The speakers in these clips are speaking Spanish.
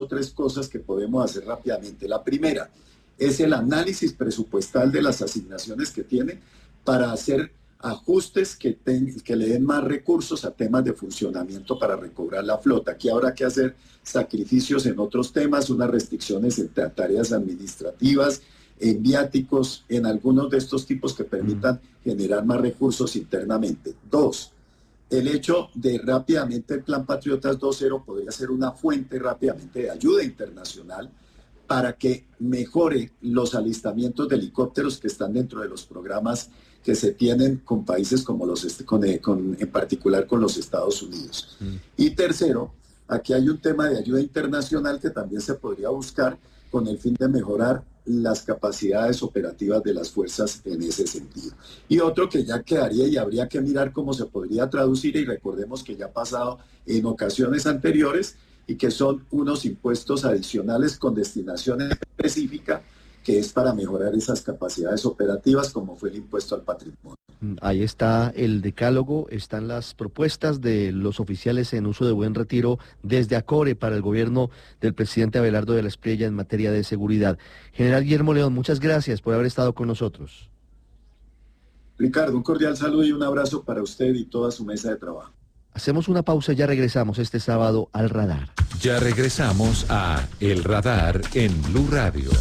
tres cosas que podemos hacer rápidamente. La primera es el análisis presupuestal de las asignaciones que tiene para hacer ajustes que le den más recursos a temas de funcionamiento para recobrar la flota. Aquí habrá que hacer sacrificios en otros temas, unas restricciones en tareas administrativas, en viáticos, en algunos de estos tipos que permitan generar más recursos internamente. Dos, el hecho de rápidamente el Plan Patriotas 2.0 podría ser una fuente rápidamente de ayuda internacional para que mejore los alistamientos de helicópteros que están dentro de los programas que se tienen con países como en particular con los Estados Unidos. Y tercero, aquí hay un tema de ayuda internacional que también se podría buscar con el fin de mejorar las capacidades operativas de las fuerzas en ese sentido. Y otro que ya quedaría y habría que mirar cómo se podría traducir, y recordemos que ya ha pasado en ocasiones anteriores, y que son unos impuestos adicionales con destinación específica, que es para mejorar esas capacidades operativas, como fue el impuesto al patrimonio. Ahí está el decálogo, están las propuestas de los oficiales en uso de buen retiro desde ACORE para el gobierno del presidente Abelardo de la Espriella en materia de seguridad. General Guillermo León, muchas gracias por haber estado con nosotros. Ricardo, un cordial saludo y un abrazo para usted y toda su mesa de trabajo. Hacemos una pausa y ya regresamos este sábado al Radar. Ya regresamos a El Radar en Blue Radio.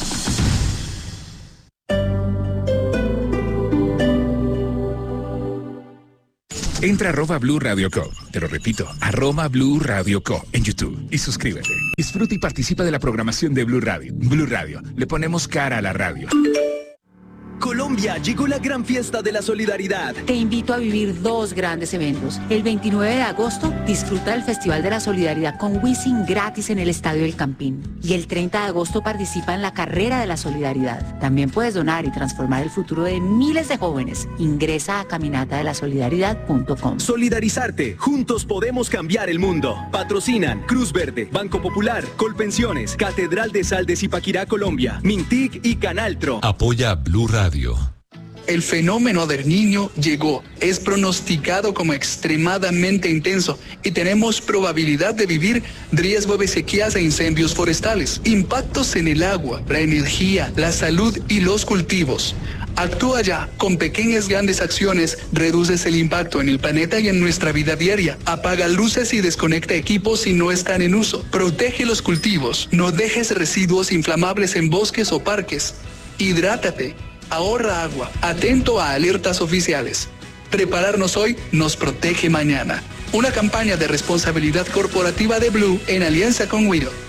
Entra a @Blue Radio Co. Te lo repito, @Blue Radio Co. en YouTube y suscríbete. Disfruta y participa de la programación de Blue Radio. Blue Radio, le ponemos cara a la radio. Colombia, llegó la gran fiesta de la solidaridad. Te invito a vivir dos grandes eventos. El 29 de agosto, disfruta del Festival de la Solidaridad con Wisin gratis en el Estadio El Campín. Y el 30 de agosto participa en la Carrera de la Solidaridad. También puedes donar y transformar el futuro de miles de jóvenes. Ingresa a caminatadelasolidaridad.com. Solidarizarte, juntos podemos cambiar el mundo. Patrocinan Cruz Verde, Banco Popular, Colpensiones, Catedral de Sal de Zipaquirá, Colombia, Mintic y Canaltro. Apoya Blue Radio. El fenómeno del Niño llegó, es pronosticado como extremadamente intenso y tenemos probabilidad de vivir riesgo de sequías e incendios forestales, impactos en el agua, la energía, la salud y los cultivos. Actúa ya, con pequeñas grandes acciones reduces el impacto en el planeta y en nuestra vida diaria. Apaga luces y desconecta equipos si no están en uso. Protege los cultivos, no dejes residuos inflamables en bosques o parques. Hidrátate. Ahorra agua, atento a alertas oficiales. Prepararnos hoy nos protege mañana. Una campaña de responsabilidad corporativa de Blue en alianza con Wido.